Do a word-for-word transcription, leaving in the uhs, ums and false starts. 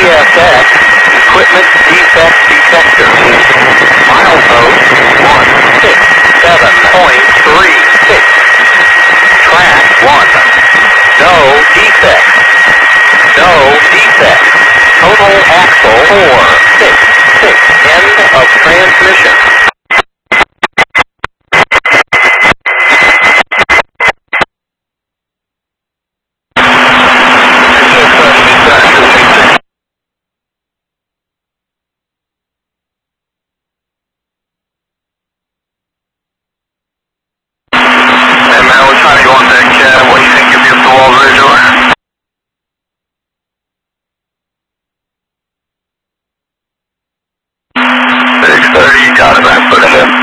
S X Equipment Defect Detector. Milepost one six seven point three six. Track one. No defects. No defects. Total axle four six six. End of transmission.